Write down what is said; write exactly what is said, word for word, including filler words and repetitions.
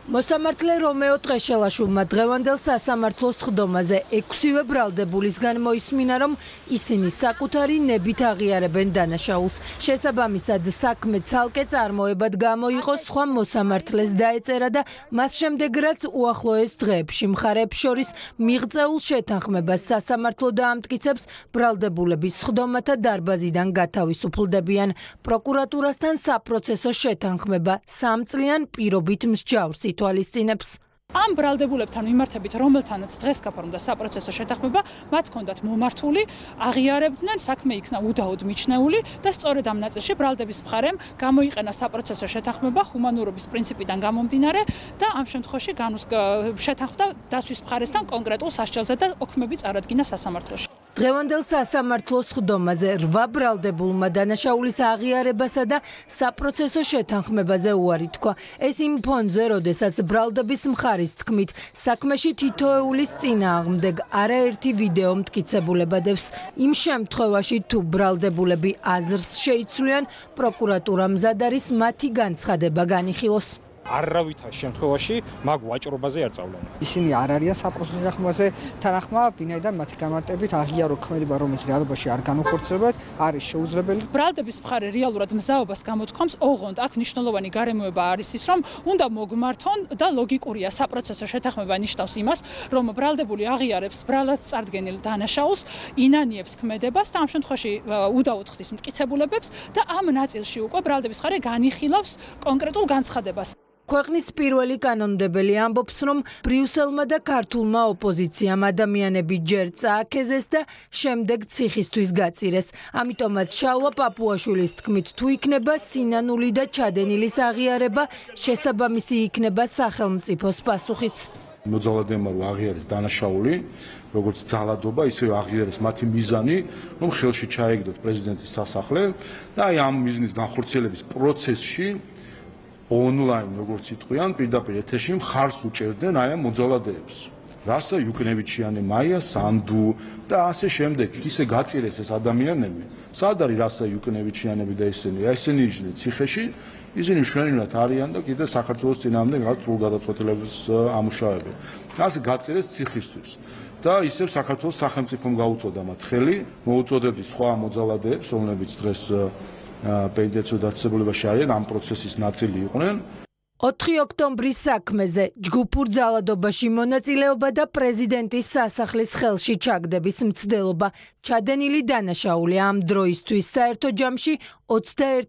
მოსამართლე რომეო ტყეშელაშვილმა დღევანდელ სასამართლოს სხდომაზე ექვსივე ბრალდებულისგან მოისმინა, რომ ისინი საკუთარი ნებით აღიარებენ დანაშაულს. შესაბამისად, საქმე ცალკე წარმოებად გამოიყო, სხვა მოსამართლეს დაეწერა და მას შემდეგ, რაც უახლოეს დღეებში მხარეებს შორის მიღწეულ შეთანხმებას სასამართლო დაამტკიცებს, ბრალდებულების სხდომათა დარბაზიდან გათავისუფლდებიან. პროკურატურასთან საპროცესო შეთანხმება სამწლიან პირობით მსჯავრს ითვალისწინებს. ამ ბრალდებულებთან მიმართებით, რომელთანაც დღეს გაფორმდა საპროცესო შეთანხმება, მათ ჰქონდათ მომართული, აღიარებდნენ, საქმე იქნა უდაოდ მიჩნეული და სწორედ ამ ნაწილში ბრალდების მხარემ გამოიყენა საპროცესო შეთანხმება ჰუმანურობის პრინციპიდან გამომდინარე და ამ შემთხვევაში შეთანხმდა დაცვის მხარესთან კონკრეტულ სასჯელზე და ოქმები წარადგინა სასამართლოში. დღევანდელ სასამართლოს სხდომაზე რვა ბრალდებულმა დანაშაულის აღიარებასა და საპროცესო შეთანხმებაზე უარი თქვა. ეს იმ ფონზე, როდესაც ბრალდების მხარის თქმით, საქმეში თითოეულის წინააღმდეგ არაერთი ვიდეო მტკიცებულება დევს. იმ შემთხვევაში, თუ ბრალდებულები აზრს შეიცვლიან, პროკურატურა მზად არის მათი განცხადება განიხილოს. არავითარ შემთხვევაში მაგ ვაჭრობაზე არ წავლენა. ისინი არ არიან საპროცესო შეთანხმებაზე თანახმა, ვინაიდან მათი გამარტებით აღიარო ქმედება, რომელიც რეალობაში არ განუხორციელებად, არის შეუძლებელი. ბრალდების მხარე რეალურად მზაობას გამოთქვამს, ოღონდ აქ მნიშვნელოვანი გარემოება არის ის, რომ უნდა მოგმართონ და ლოგიკურია საპროცესო შეთანხმება ნიშნავს იმას, რომ ბრალდებული აღიარებს ბრალად წარდგენილ დანაშაულს, ინანიებს ქმედებას და ამ შემთხვევაში უდაოდ ხდის მტკიცებულებებს და ამ ნაწილში უკვე ბრალდების მხარე განიხილავს კონკრეტულ განცხადებას. ქვეყნის პირველი კანონმდებელი ამბობს, რომ ბრიუსელმა და ქართულმა ოპოზიციამ ადამიანები ჯერ წააქეზეს და შემდეგ ციხისთვის გაწირეს. ამიტომაც შალვა პაპუაშვილის თქმით, თუ იქნება სინანული და ჩადენილის აღიარება, შესაბამისი იქნება სახელმწიფოს პასუხიც. მოძალადეებმა რო აღიარეს დანაშაული, როგორც ძალადობა, ისე აღიარეს მათი მიზანი, რომ ხელში ჩაეგდოთ პრეზიდენტის სასახლე და აი ამ მიზნის განხორციელების პროცესში ონლაინ, როგორც იტყვიან, პირდაპირ ეთერში მხარს უჭერდნენ აი ამ მოძალადეებს. რასა იუკნევიჩიანი, მაია სანდუ და ასე შემდეგ. ისე გაწირეს ეს ადამიანები. სად არის რასა იუკნევიჩიანები და ისინი? ისინი იჯდნენ ციხეში, ისინი მშვენივრად არიან და კიდე საქართველოს წინააღმდეგ რაღაც სრულ გადაწყვეტილების ამუშავებენ. ასე გაწირეს ციხისთვის. და ისევ საქართველოს სახელმწიფომ გაუწოდა მათ ხელი, მოუწოდებდა სხვა მოძალადეებს, რომლებიც დღეს პენდენციურ დაწესებულებაში არიან, ამ პროცესის ნაწილი იყვნენ. ოთხი ოქტომბრის საქმეზე ჯგუფურ ძალადობაში მონაწილეობა და პრეზიდენტის სასახლის ხელში ჩაგდების მცდელობა. ჩადენილი დანაშაული ამ დროისთვის საერთო ჯამში ოცდაერთი